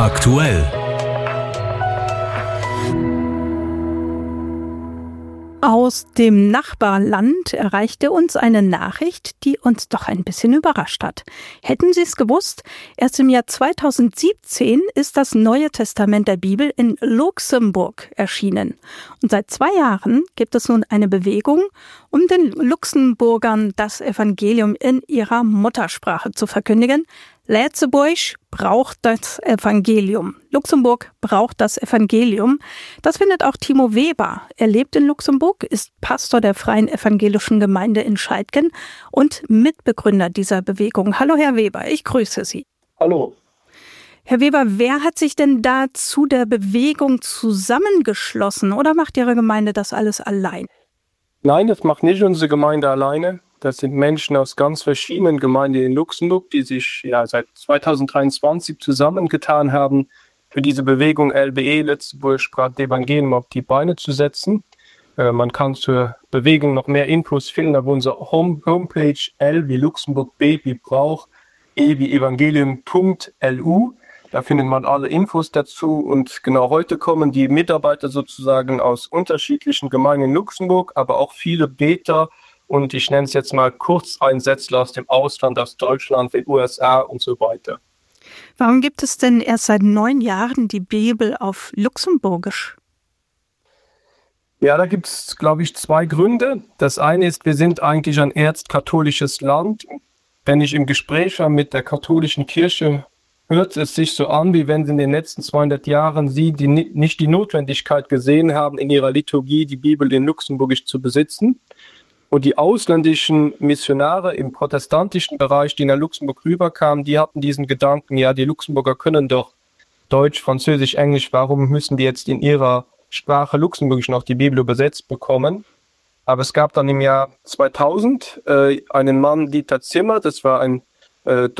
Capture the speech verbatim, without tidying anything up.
Aktuell. Aus dem Nachbarland erreichte uns eine Nachricht, die uns doch ein bisschen überrascht hat. Hätten Sie es gewusst? Erst im Jahr zweitausendsiebzehn ist das Neue Testament der Bibel in Luxemburg erschienen. Und seit zwei Jahren gibt es nun eine Bewegung, um den Luxemburgern das Evangelium in ihrer Muttersprache zu verkündigen. Lützeburg braucht das Evangelium. Luxemburg braucht das Evangelium. Das findet auch Timo Weber. Er lebt in Luxemburg, ist Pastor der Freien Evangelischen Gemeinde in Scheidgen und Mitbegründer dieser Bewegung. Hallo Herr Weber, ich grüße Sie. Hallo. Herr Weber, wer hat sich denn da zu der Bewegung zusammengeschlossen oder macht Ihre Gemeinde das alles allein? Nein, das macht nicht unsere Gemeinde alleine. Das sind Menschen aus ganz verschiedenen Gemeinden in Luxemburg, die sich ja seit zweitausenddreiundzwanzig zusammengetan haben, für diese Bewegung L B E, Lützeburg Bracht Evangelium, auf die Beine zu setzen. Äh, man kann zur Bewegung noch mehr Infos finden auf unserer Home Homepage L wie Luxemburg, B wie Brauch, E wie Evangelium Punkt L U. Da findet man alle Infos dazu und genau heute kommen die Mitarbeiter sozusagen aus unterschiedlichen Gemeinden in Luxemburg, aber auch viele Beter und ich nenne es jetzt mal Kurzeinsätzler aus dem Ausland, aus Deutschland, den U S A und so weiter. Warum gibt es denn erst seit neun Jahren die Bibel auf Luxemburgisch? Ja, da gibt es, glaube ich, zwei Gründe. Das eine ist, wir sind eigentlich ein erzkatholisches Land. Wenn ich im Gespräch war mit der katholischen Kirche, hört es sich so an, wie wenn sie in den letzten zweihundert Jahren sie die, nicht die Notwendigkeit gesehen haben, in ihrer Liturgie die Bibel in Luxemburgisch zu besitzen. Und die ausländischen Missionare im protestantischen Bereich, die nach Luxemburg rüberkamen, die hatten diesen Gedanken, ja, die Luxemburger können doch Deutsch, Französisch, Englisch, warum müssen die jetzt in ihrer Sprache Luxemburgisch noch die Bibel übersetzt bekommen? Aber es gab dann im Jahr zweitausend äh, einen Mann, Dieter Zimmer, das war ein äh,